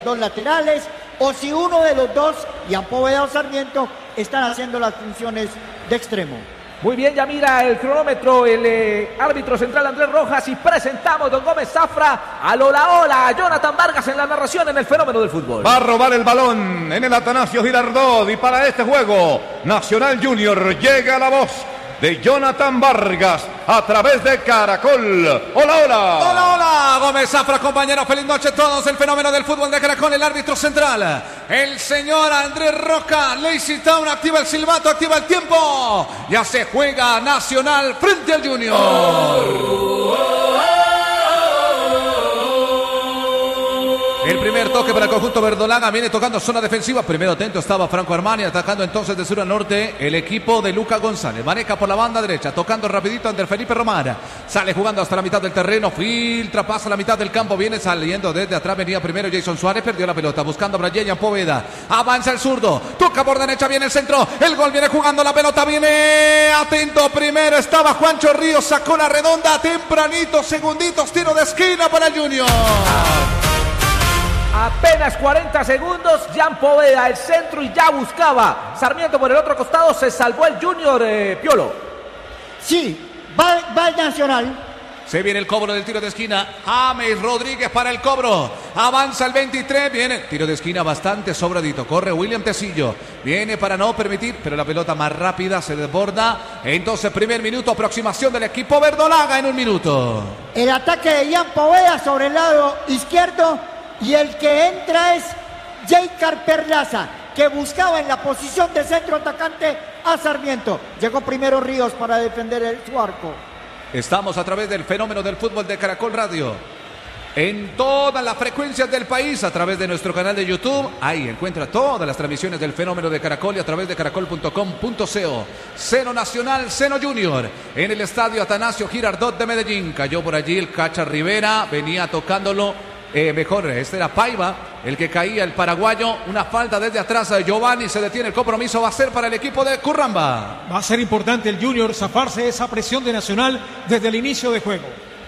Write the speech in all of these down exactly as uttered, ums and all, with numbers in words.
dos laterales, o si uno de los dos, Jan Poveda o Sarmiento, están haciendo las funciones de extremo. Muy bien, ya mira el cronómetro, el eh, árbitro central Andrés Rojas, y presentamos don Gómez Zafra al hola hola, a Jonathan Vargas en la narración en el fenómeno del fútbol. Va a robar el balón en el Atanasio Girardot, y para este juego Nacional Junior llega la voz de Jonathan Vargas a través de Caracol. Hola, hola. Hola, hola. Gómez Zafra, compañero. Feliz noche a todos. El fenómeno del fútbol de Caracol, el árbitro central, el señor Andrés Roca. Lazy Town activa el silbato, activa el tiempo. Ya se juega Nacional frente al Junior. Oh, oh, oh. El primer toque para el conjunto verdolaga, viene tocando zona defensiva. Primero atento estaba Franco Armani, atacando entonces de sur a norte el equipo de Luca González. Maneja por la banda derecha, tocando rapidito Ander Felipe Román. Sale jugando hasta la mitad del terreno, filtra, pasa la mitad del campo, viene saliendo desde atrás, venía primero Jason Suárez, perdió la pelota, buscando a Brian Poveda. Avanza el zurdo, toca por derecha, viene el centro, el gol viene jugando, la pelota viene, atento, primero estaba Juancho Ríos, sacó la redonda, tempranito, segunditos, tiro de esquina para el Junior. Apenas cuarenta segundos, Jan Poveda el centro y ya buscaba Sarmiento por el otro costado, se salvó el Junior, eh, Piolo. Sí, va, va el Nacional. Se viene el cobro del tiro de esquina, James Rodríguez para el cobro, avanza el veintitrés, viene, tiro de esquina bastante sobradito, corre William Tecillo, viene para no permitir, pero la pelota más rápida se desborda, entonces primer minuto, aproximación del equipo verdolaga en un minuto. El ataque de Jan Poveda sobre el lado izquierdo, y el que entra es Jaycar Perlaza, que buscaba en la posición de centro atacante a Sarmiento. Llegó primero Ríos para defender el, su arco. Estamos a través del fenómeno del fútbol de Caracol Radio, en todas las frecuencias del país, a través de nuestro canal de YouTube. Ahí encuentra todas las transmisiones del fenómeno de Caracol y a través de caracol punto com punto co. Seno Nacional, Seno Junior, en el estadio Atanasio Girardot de Medellín. Cayó por allí el Cacha Rivera, venía tocándolo. Eh, mejor, este era Paiva, el que caía, el paraguayo. Una falta desde atrás de Giovanni, se detiene el compromiso, va a ser para el equipo de Curramba. Va a ser importante el Junior zafarse esa presión de Nacional desde el inicio de juego.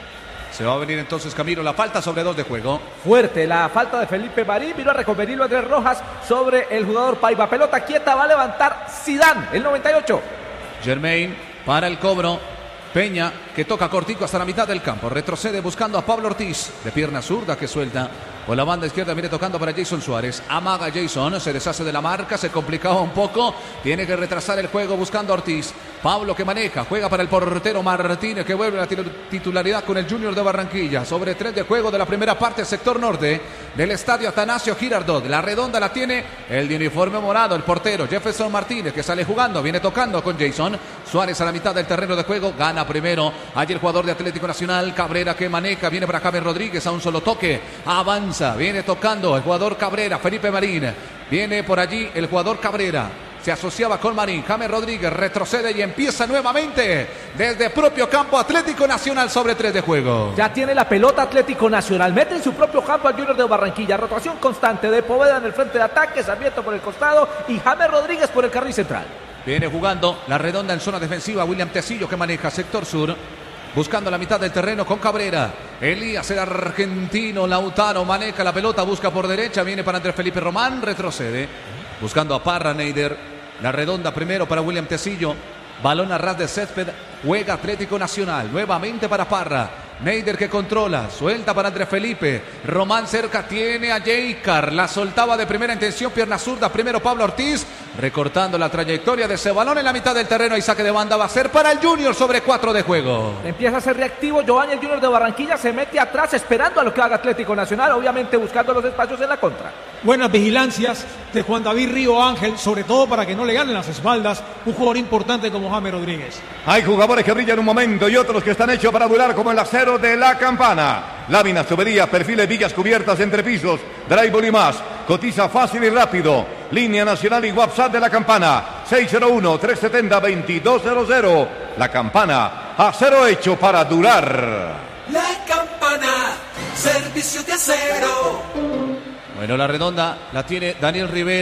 Se va a venir entonces Camilo, la falta sobre dos de juego. Fuerte la falta de Felipe Marín, vino a reconvenirlo Andrés Rojas sobre el jugador Paiva. Pelota quieta, va a levantar Zidane, el noventa y ocho. Germain para el cobro. Peña, que toca cortico hasta la mitad del campo, retrocede buscando a Pablo Ortiz, de pierna zurda que suelta, por la banda izquierda viene tocando para Jason Suárez, amaga Jason, se deshace de la marca, se complicaba un poco, tiene que retrasar el juego buscando a Ortiz. Pablo que maneja, juega para el portero Martínez, que vuelve a la titularidad con el Junior de Barranquilla, sobre tres de juego de la primera parte, sector norte del estadio Atanasio Girardot. La redonda la tiene el de uniforme morado, el portero Jefferson Martínez, que sale jugando, viene tocando con Jason Suárez a la mitad del terreno de juego, gana primero allí el jugador de Atlético Nacional, Cabrera que maneja, viene para James Rodríguez a un solo toque, avanza, viene tocando el jugador Cabrera, Felipe Marín, viene por allí el jugador Cabrera, se asociaba con Marín, James Rodríguez retrocede y empieza nuevamente desde propio campo Atlético Nacional sobre tres de juego. Ya tiene la pelota Atlético Nacional, mete en su propio campo al Junior de Barranquilla, rotación constante de Poveda en el frente de ataque, Sarmiento por el costado y James Rodríguez por el carril central. Viene jugando la redonda en zona defensiva, William Tecillo que maneja sector sur, buscando la mitad del terreno con Cabrera. Elías el argentino, Lautaro maneja la pelota, busca por derecha, viene para Andrés Felipe Román, retrocede, buscando a Parra, Neider, la redonda primero para William Tecillo, balón a ras de césped, juega Atlético Nacional, nuevamente para Parra. Neider que controla, suelta para Andrés Felipe, Román cerca, tiene a Jaycar, la soltaba de primera intención, pierna zurda, primero Pablo Ortiz, recortando la trayectoria de ese balón en la mitad del terreno y saque de banda va a ser para el Junior sobre cuatro de juego. Empieza a ser reactivo Giovanni, el Junior de Barranquilla se mete atrás esperando a lo que haga Atlético Nacional, obviamente buscando los espacios en la contra. Buenas vigilancias de Juan David Río Ángel, sobre todo para que no le ganen las espaldas un jugador importante como James Rodríguez. Hay jugadores que brillan un momento y otros que están hechos para durar, como el acero de La Campana. Láminas, tuberías, perfiles, villas cubiertas, entrepisos, drywall y más. Cotiza fácil y rápido. Línea nacional y WhatsApp de La Campana, seis cero uno, tres siete cero, dos dos cero cero. La Campana, acero hecho para durar. La Campana, servicio de acero. Bueno, la redonda la tiene Daniel Rivera,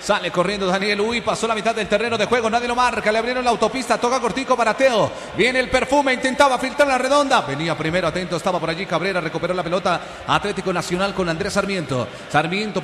Sale corriendo Daniel Uy, pasó la mitad del terreno de juego, nadie lo marca, le abrieron la autopista, toca cortico para Teo. Viene el perfume, intentaba filtrar la redonda. Venía primero, atento, estaba por allí Cabrera, recuperó la pelota. Atlético Nacional con Andrés Sarmiento. Sarmiento